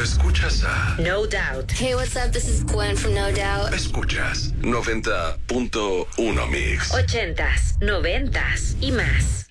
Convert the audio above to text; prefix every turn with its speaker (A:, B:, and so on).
A: escuchas a
B: No Doubt.
C: Hey, what's up? This is Gwen from No Doubt.
A: Escuchas 90.1 Mix.
B: 80s, 90s y más.